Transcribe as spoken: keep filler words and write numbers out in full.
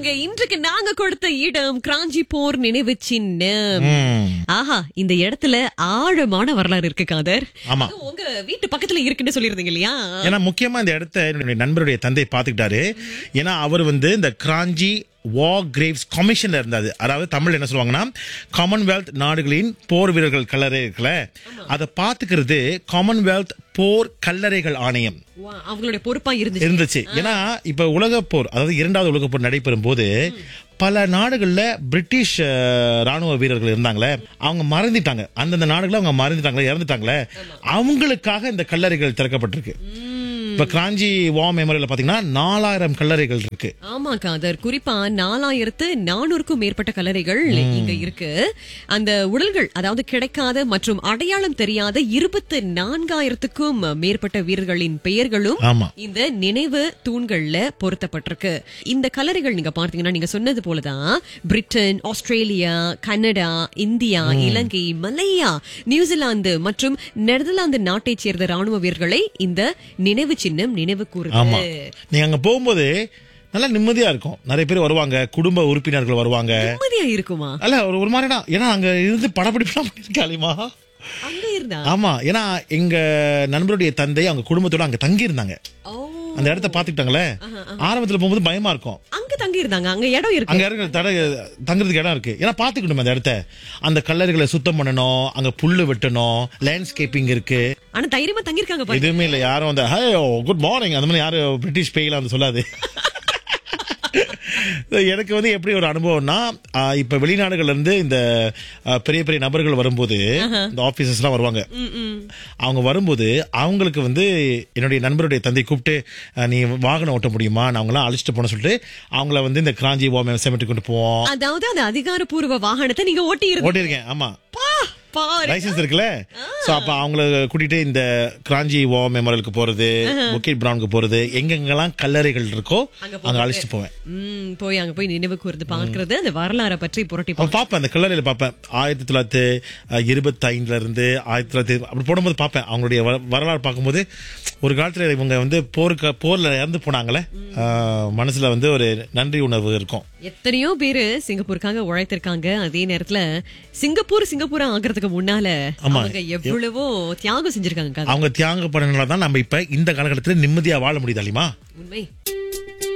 சொல்லுங்க, இன்றைக்கு நாங்க கொடுத்த இடம் கிராஞ்சி போர் நினைவு சின்னம். ஆஹா, இந்த இடத்துல ஆழமான வரலாறு இருக்கு காதர். ஆமா, உங்க வீட்டு பக்கத்துல இருக்குன்னு சொல்லிருந்தீங்க இல்லையா? ஏன்னா முக்கியமா இந்த இடத்த என்னுடைய நண்பருடைய தந்தை பாத்துக்கிட்டாரு. ஏன்னா அவர் வந்து இந்த கிராஞ்சி வார் கிரேவ்ஸ் கமிஷன்ல இருந்தாரு. அதாவது தமிழ் என்ன சொல்லுவாங்கன்னா, காமன்வெல்த் நாடுகளின் போர் வீரர்கள் கல்லறை இருக்குல்ல, அதை பாத்துக்கிறது காமன்வெல்த் போர் கல்லறைகள் ஆணையம் அவங்களுடைய பொறுப்பா இருந்துச்சு இருந்துச்சு ஏன்னா இப்ப உலக போர், அதாவது இரண்டாவது உலக போர் நடைபெறும் போது பல நாடுகள்ல பிரிட்டிஷ் ராணுவ வீரர்கள் இருந்தாங்களே, அவங்க மறந்துட்டாங்க. அந்தந்த நாடுகளை அவங்க மறந்துட்டாங்களே, இறந்துட்டாங்களே, அவங்களுக்காக இந்த கல்லறைகள் திறக்கப்பட்டிருக்கு. இப்ப கிராஞ்சி வார் மெமோரியல் பாத்தீங்கன்னா நாலாயிரம் கல்லறைகள் இருக்கு. ஆமா காதர், குறிப்பா நாலாயிரத்து நானூறுக்கும் மேற்பட்ட கல்லறைகள் இங்க இருக்கு. அந்த உடல்கள், அதாவது கிடைக்காத மற்றும் அடையாளம் தெரியாத இருபத்தி நான்காயிரத்துக்கும் மேற்பட்ட வீரர்களின் பெயர்களும் இந்த நினைவு தூண்கள்ல பொருத்தப்பட்டிருக்கு. இந்த கல்லறைகள் நீங்க பார்த்தீங்கன்னா, நீங்க சொன்னது போலதான் பிரிட்டன், ஆஸ்திரேலியா, கனடா, இந்தியா, இலங்கை, மலேயா, நியூசிலாந்து மற்றும் நெதர்லாந்து நாட்டை சேர்ந்த ராணுவ வீரர்களை இந்த நினைவு சின்னம் நினைவு கூறுது. நீங்க அங்க போகும்போது நல்லா நிம்மதியா இருக்கும். நிறைய பேர் வருவாங்க, குடும்ப உறுப்பினர்கள் வருவாங்க. நிம்மதியா இருக்குமா? அல்ல, ஒரு ஒரு மாதிரினா, ஏன்னா அங்க இருந்து படப்பிடிப்புலாம் பண்ணிருக்காளிமா. அங்க இருந்தா? ஆமா, ஏன்னா எங்க நண்பருடைய தந்தை அவங்க குடும்பத்தோட அங்க தங்கி இருந்தாங்க. அந்த இடத்த பாத்துக்கிட்டாங்களே, ஆரம்பத்துல போகும்போது பயமா இருக்கும். அங்க தங்கி இருந்தாங்க, அங்க இடம் இருக்கு, அங்க இருக்க தட தங்குறதுக்கு இடம் இருக்கு. ஏன்னா பாத்துக்கணும் அந்த இடத்த, அந்த கல்லறைகளை சுத்தம் பண்ணணும், அங்க புல்லு வெட்டணும், லேண்ட்ஸ்கேப்பிங் இருக்கு. ஆனா தைரியமா தங்கி இருக்காங்க. எதுவுமே இல்ல, யாரும் அந்த ஹே குட் மார்னிங் அந்த மாதிரி யாரும் பிரிட்டிஷ் பேய்லாம் வந்து சொல்லாது. எனக்கு வந்து எப்படி ஒரு அனுபவம்னா, இப்ப வெளிநாடுகள்ல இருந்து இந்த பெரிய பெரிய நபர்கள் வரும்போது, இந்த ஆபீசர்ஸ் எல்லாம் வருவாங்க. அவங்க வரும்போது அவங்களுக்கு வந்து என்னுடைய நண்பருடைய தந்தை கூப்பிட்டு, நீ வாகனம் ஓட்ட முடியுமா, நான் அவங்க எல்லாம் அழைச்சிட்டு போன சொல்லிட்டு அவங்கள வந்து இந்த கிராஞ்சி வார் செமெட்ரி கொண்டு போவோம். அதாவது அந்த அதிகாரப்பூர்வ வாகனத்தை நீங்க ஓட்டி ஓட்டிருக்கேன். ஆமா, லைசன்ஸ் இருக்குல்ல. சோ அப்ப அவங்கள கூட்டிட்டு இந்த கிராஞ்சி வார் மெமோரியலுக்கு போறது, புக்கெட் பிரவுனுக்கு போறது, எங்கெங்கெல்லாம் கல்லறைகள் இருக்கோ அங்க அழைச்சிட்டு போவேன். போய் அங்க போய் நினைவு கூர்ந்து பாக்குறது, அந்த வரலாறை பற்றி புரட்டி பாப்பேன். அந்த கல்லறையில பாப்பேன். ஆயிரத்தி தொள்ளாயிரத்தி இருபத்தி ஐந்துல இருந்து ஆயிரத்தி தொள்ளாயிரத்தி அப்படி போடும்போது பாப்பேன். அவங்களுடைய வரலாறு பார்க்கும்போது, ஒரு காலத்துல இவங்க வந்து போருக்கு போர்ல இறந்து போனாங்களே, மனசுல வந்து ஒரு நன்றி உணர்வு இருக்கும். எத்தனையோ பேரு சிங்கப்பூருக்காக உழைத்திருக்காங்க. அதே நேரத்துல சிங்கப்பூர் சிங்கப்பூரா ஆகிறதுக்கு முன்னால அவங்க எவ்வளவோ தியாகம் செஞ்சிருக்காங்க. அவங்க தியாகம் பண்ணனாலதான் நம்ம இப்ப இந்த காலகட்டத்துல நிம்மதியா வாழ முடியுது. உண்மை.